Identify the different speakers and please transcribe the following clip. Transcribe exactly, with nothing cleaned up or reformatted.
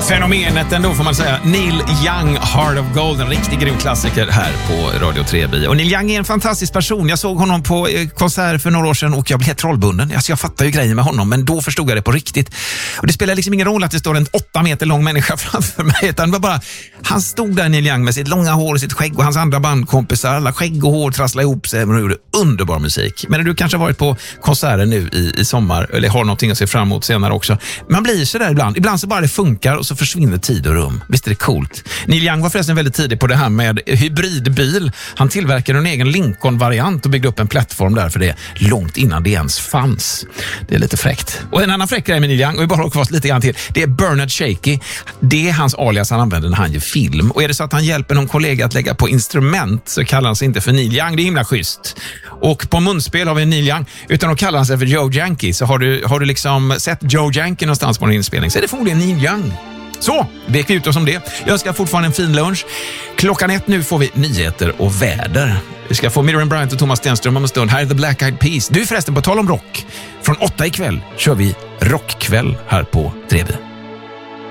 Speaker 1: Fenomenet ändå får man säga. Neil Young, Heart of Gold, en riktigt grym klassiker här på Radio tre B. Och Neil Young är en fantastisk person. Jag såg honom på konsert för några år sedan och jag blev helt trollbunden. Alltså jag fattar ju grejer med honom, men då förstod jag det på riktigt. Och det spelar liksom ingen roll att det står en åtta meter lång människa framför mig, utan det var bara, han stod där, Neil Young, med sitt långa hår och sitt skägg och hans andra bandkompisar, alla skägg och hår trasslade ihop sig, men de gjorde underbar musik. Men du kanske har varit på konserter nu i, i sommar, eller har någonting att se fram emot senare också. Man blir så där ibland. Ibland så bara det funkar och så försvinner tid och rum. Visst är det coolt? Neil Young var förresten väldigt tidig på det här med hybridbil. Han tillverkade en egen Lincoln-variant och byggde upp en plattform där för det långt innan det ens fanns. Det är lite fräckt. Och en annan fräck grej med Neil Young, och vi bara håller kvar lite grann till, det är Bernard Shaky. Det är hans alias han använder när han gör film. Och är det så att han hjälper någon kollega att lägga på instrument så kallar han sig inte för Neil Young. Det är himla schysst. Och på munspel har vi Neil Young, utan att kalla han sig för Joe Yankee. Så har du, har du liksom sett Joe Yankee någonstans på en inspelning så är det förmodligen Neil Young. Så, vek vi ut oss om det. Jag ska fortfarande en fin lunch. Klockan ett nu får vi nyheter och väder. Vi ska få Miriam Bryant och Thomas Stenström om en stund. Här är The Black Eyed Peas. Du förresten, på tal om rock. Från åtta ikväll kör vi rockkväll här på tre B.